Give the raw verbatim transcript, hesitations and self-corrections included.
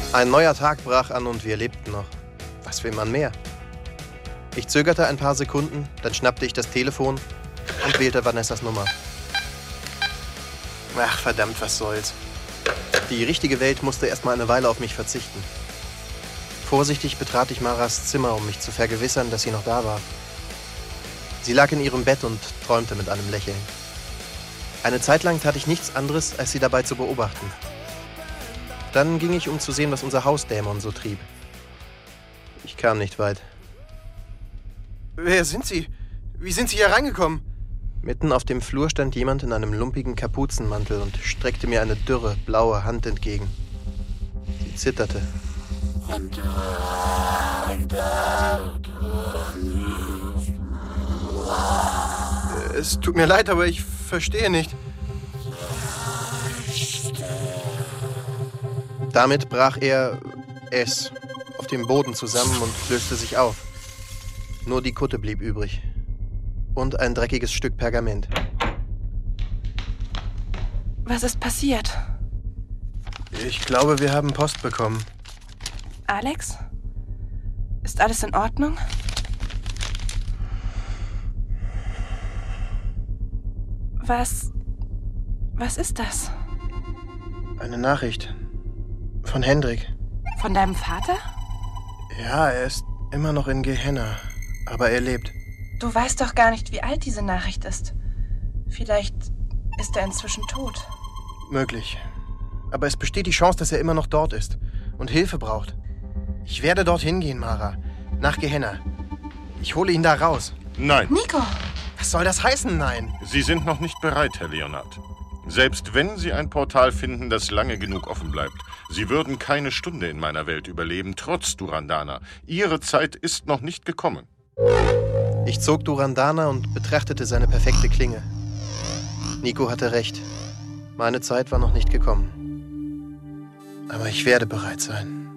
Ein neuer Tag brach an und wir lebten noch. Was will man mehr? Ich zögerte ein paar Sekunden, dann schnappte ich das Telefon und wählte Vanessas Nummer. Ach, verdammt, was soll's. Die richtige Welt musste erst mal eine Weile auf mich verzichten. Vorsichtig betrat ich Maras Zimmer, um mich zu vergewissern, dass sie noch da war. Sie lag in ihrem Bett und träumte mit einem Lächeln. Eine Zeit lang tat ich nichts anderes, als sie dabei zu beobachten. Dann ging ich, um zu sehen, was unser Hausdämon so trieb. Ich kam nicht weit. Wer sind Sie? Wie sind Sie hier reingekommen? Mitten auf dem Flur stand jemand in einem lumpigen Kapuzenmantel und streckte mir eine dürre, blaue Hand entgegen. Sie zitterte. Es tut mir leid, aber ich verstehe nicht. Damit brach er es auf dem Boden zusammen und löste sich auf. Nur die Kutte blieb übrig. Und ein dreckiges Stück Pergament. Was ist passiert? Ich glaube, wir haben Post bekommen. Alex? Ist alles in Ordnung? Was... Was ist das? Eine Nachricht. Von Hendrik. Von deinem Vater? Ja, er ist immer noch in Gehenna. Aber er lebt. Du weißt doch gar nicht, wie alt diese Nachricht ist. Vielleicht ist er inzwischen tot. Möglich. Aber es besteht die Chance, dass er immer noch dort ist und Hilfe braucht. Ich werde dorthin gehen, Mara. Nach Gehenna. Ich hole ihn da raus. Nein. Nico! Was soll das heißen, nein? Sie sind noch nicht bereit, Herr Leonard. Selbst wenn Sie ein Portal finden, das lange genug offen bleibt. Sie würden keine Stunde in meiner Welt überleben, trotz Durandana. Ihre Zeit ist noch nicht gekommen. Ich zog Durandana und betrachtete seine perfekte Klinge. Nico hatte recht. Meine Zeit war noch nicht gekommen. Aber ich werde bereit sein.